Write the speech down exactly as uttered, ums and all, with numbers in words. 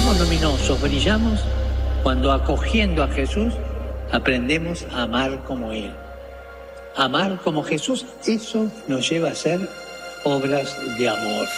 somos luminosos, brillamos cuando acogiendo a Jesús aprendemos a amar como Él. Amar como Jesús, eso nos lleva a hacer obras de amor.